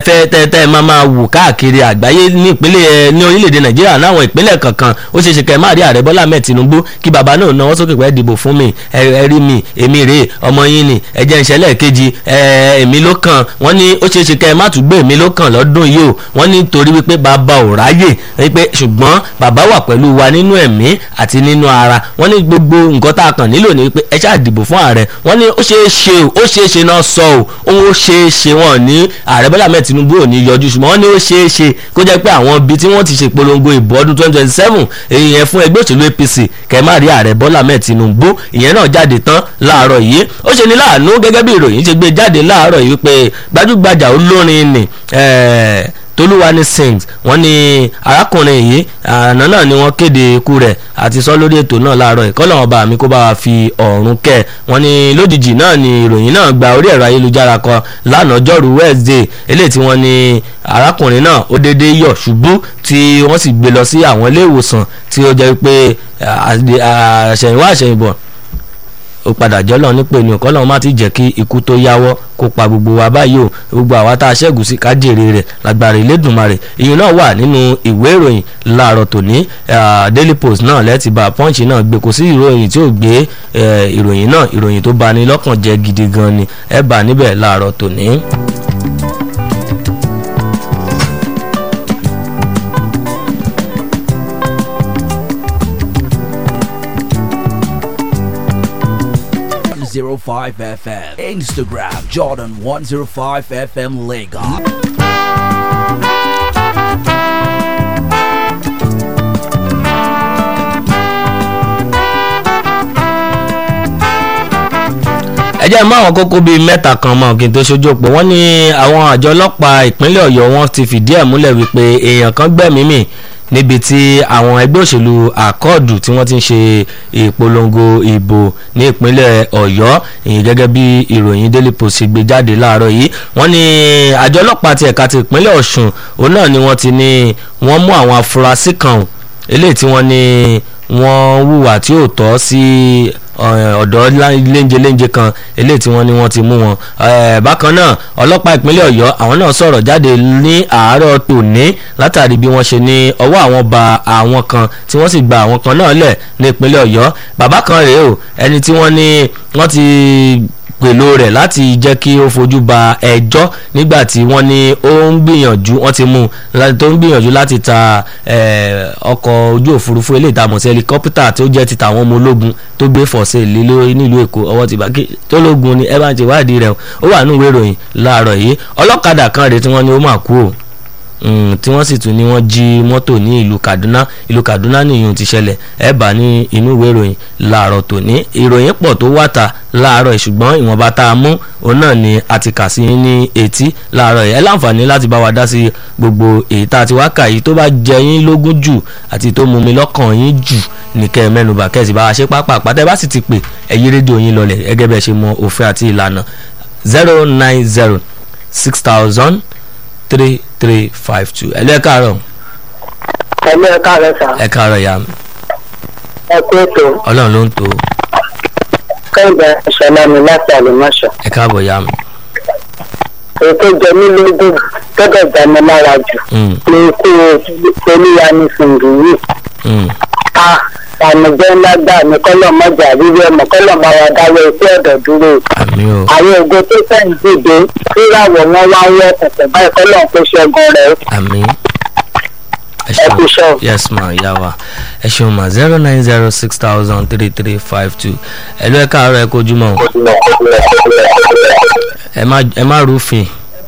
tẹ́ máa wù káàkiri àgbáyé ní ìpínlẹ̀ ní orílẹ̀-èdè Nàìjíríà láwọn ìpínlẹ̀ kankan ó ṣeé ṣe kẹ́ má rí ààrẹ Bọ́lá Ahmed Tinubu kí bàbá náà náwó sókè pé dìbò fún mi ẹ rí mi èmi rèé ọmọ yín ni ẹ jẹ́ ìṣẹ̀lẹ̀ kejì èmi ló kàn wọ́n ní ó ṣeé ṣe kẹ́ má tún gbé èmi ló kàn lọ́dún yìí o wọ́n ní torí wípé bàbá ò ráyè wípé ṣùgbọ́n bàbá wà pẹ̀lú wa nínú ẹ̀mí àti nínú ara wọ́n ní gbogbo nǹkan tá a kàn nílò ní wípé ẹ ṣáà dìbò fún ààrẹ wọ́n ní ó ṣeé ṣe náà sọ ó ṣeé ṣe wọn ní ààrẹ Bọ́lá Ahmed Tinubu ò ní yọjú ṣùgbọ́n wọ́n ní ó ṣeé ṣe kó jẹ́ pé àwọn ibi tí wọ́n ti ṣe polongo ìbò ọdún 2027 ìyẹn fún ẹgbẹ́ òṣèlú APC kẹ́ má rí ààrẹ Bọ́lá Ahmed Tinubu ìyẹn náà jáde tán láàárọ̀ yìí ó ṣe ní láàánú gẹ́gẹ́ bí ìròyìn ṣe gbé jáde láàárọ̀ yìí pé gbajúgbajà olórin ni Tolúwani Sings wọ́n ní arákùnrin yìí àná náà ni wọ́n kéde ikú rẹ̀ àti sọ lórí ètò náà láàárọ̀ yìí kọ́lọ́run bá mi kó bá wa fi ọ̀run kẹ́ wọ́n ní lójijì náà ni ìròyìn náà gba orí ẹ̀rọ ayélujára kan lánàá ọjọ́rú Wednesday eléyìí tí wọ́n ní arákùnrin náà ó déédéé yọ̀ ṣubú tí wọ́n sì gbé lọ sí àwọn ilé ìwòsàn tí ó jẹ́ pé àṣẹ̀yìnwá àṣẹ̀yìnbọ̀ ó padà jọ́lọ́ nípè ní ọ̀kọ́ lọ́wọ́ má ti jẹ́ kí ikú tó yáwọ́ kó pa gbogbo wa báyìí o gbogbo àwa tá a ṣẹ́gun sí ká jèrè rẹ̀ lágbára Elédùmarè ìyẹn náà wà nínú ìwé ìròyìn láàárọ̀ tòní Daily Post náà lẹ́tì bá Punch náà gbé kò sí ìròyìn tí ò gbé ìròyìn náà ìròyìn tó bani lọ́kàn jẹ́ gidi gan ni ẹ bá níbẹ̀ láàárọ̀ tòní. FM, Instagram Jordan 105 FM Lagos. ẹ jẹ́ mọ́ àwọn kókó bíi mẹ́ta kan mọ́ kí n tó ṣojú òpó wọ́n ní àwọn àjọ ọlọ́pàá ìpínlẹ̀ Ọ̀yọ́ wọn ti fìdí ẹ̀ múlẹ̀ wípé èèyàn kan gbẹ̀mí mì níbi tí àwọn ẹgbẹ́ òṣèlú àkọọ̀dù tí wọ́n ti ń ṣe ìpolongo ìbò ní ìpínlẹ̀ Ọ̀yọ́ ìyẹn gẹ́gẹ́ bí ìròyìn Daily Post gbé jáde láàárọ̀ yìí wọ́n ní àjọ ọlọ́pàá ti ẹ̀ka ti ìpínlẹ̀ Ọ̀ṣun òun náà ni wọ́n ti ní wọ́n mú àwọn afurasí kan eléyìí tí wọ́n ní wọ́n hùwà tí ò tọ́ sí ọ̀dọ́ léńjeléńje kan eléyìí tí wọ́n ní wọ́n ti mú wọn. Bákan náà ọlọ́pàá ìpínlẹ̀ Ọ̀yọ́ àwọn náà sọ̀rọ̀ jáde ní àárọ̀ tòní látàrí bí wọ́n ṣe ní ọwọ́ àwọn ba àwọn kan tí wọ́n sì gba àwọn kan náà lẹ̀ ní ìpínlẹ̀ Ọ̀yọ́. Bàbá kan rèé o ẹni tí wọ́n ní wọ́n ti pèlò rẹ̀ láti jẹ́ kí ó fojú ba ẹjọ́ nígbà tí wọ́n ní ó ń gbìyànjú wọ́n ti mú tó ń gbìyànjú láti ta ọkọ̀ ojú òfurufú eléyìí tá a mọ̀ sí helicopter tó jẹ́ ti tàwọn ọmọ ológun tó gbé fọ̀ọ́sẹ̀ nílùú Èkó ọwọ́ ti bá kí tó lógun ni ẹ bá ń ṣe ìwádìí rẹ̀ ó wà nínú ìwé ìròyìn láàárọ̀ yìí ọlọ́kadà kan rèé tí wọ́n ní ó máa kú o tí wọ́n sì tún ní wọ́n jí mọ́tò ní ìlú Kaduna ní ìyún ti ṣẹlẹ̀ ẹ bá ní inú ìwé ìròyìn láàárọ̀ tòní ìròyìn pọ̀ tó wàtà láàárọ̀ ṣùgbọ́n ìwọ̀nba tá a mú òun náà ni a ti kà sí ní etí láàárọ̀ yìí ẹ láǹfààní láti bá wa dá sí gbogbo èyí tá a ti wá kà yìí tó bá jẹ yín lógún jù àti tó mú mi lọ́kàn yín jù nìkẹ́ mẹ́nubà kẹ́sì bá wa ṣe pápá pátá ẹ bá sì ti pè ẹ yí rédíò yín lọlẹ̀ gẹ́gẹ́ bẹ́ẹ̀ ṣe mọ òfin àti ìlànà 090 6000 3352 ẹ káàárọ̀. ẹ káàárọ̀ sà. ẹ káàárọ̀ ya. ẹ kú ètò. Ọlọ́run ló ń tó. Kẹ́hìndé ìṣẹ̀lẹ̀ mi láti Àlùmọ́ṣọ́. ẹ káàbọ̀ ya mi. ètò jẹ mí lógún gẹ́gẹ́ ìjà mi lára jù ní ikú Tolúwani Sings yìí. àmọ̀jẹ́ ńlá gbà mí kọ́lọ̀ mọ́jà rírí ọmọ kọ́lọ̀ máa wà dáwọ́ ikú ọ̀dọ̀ dúró. àwọn ògo tó sẹ́yìn dìde ríràwọ̀ wọn wá wọ́ ẹ̀sẹ̀ báyìí kọ́lọ̀ kó ṣẹ́gun rẹ̀. àmín. Yes ma yawa ẹ ṣeun ma 09060003352 ẹ lọ ẹ káàárọ̀ ẹ kojúmọ́ ẹ má rúfin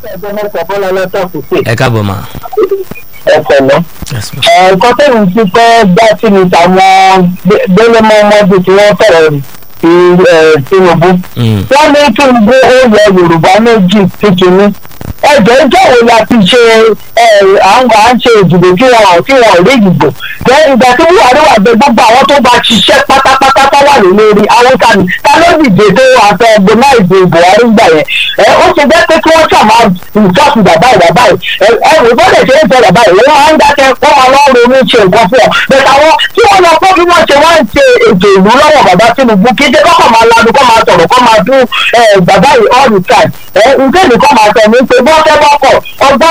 ẹ káàbọ̀ ma. ẹsẹ̀lẹ̀ nǹkan tó ń ti fẹ́ gbá sí ni tàwọn gbẹ́lẹ́mọ́ ọmọdé tí wọ́n fẹ̀rẹ̀ Tinubu wọ́n ní Tinubu ó yẹ Yorùbá méjì tuntun ẹjọ́ ìjọwò la ti ṣe à ń ṣe ìdìbò kí wọn rí ìdìbò ìgbà tí wọ́n wà gbé gbogbo àwọn tó bá ṣiṣẹ́ pátápátá wà lórí àwọn tani ta ló dìde tó àfẹ gbọmọ ìbò Buhari gbà yẹn ó ṣe jẹ́ pé kí wọ́n ṣàmà ìfọ́sùn bàbá ẹ̀rù bọ́dẹ̀ ṣe ń sọ bàbá ẹ̀ wọ́n á ń dákẹ́ kọ́ ọlọ́run ní ṣe nǹkan fún ọ bẹ́ẹ̀ àwọn tí wọ́n lọ pé bí wọ́n ṣe wá ń ṣe ètò ìlú lọ́wọ́ bàbá Tinubu kí jẹ́ kọ́kọ́ máa lanu kọ́ máa sọ̀rọ̀ kọ́ máa dún bàbá yìí all the time nǹkan nìkan máa sọ ní pé bọ́ọ̀kẹ́ bọ́ọ̀kọ̀ ọgbọ́n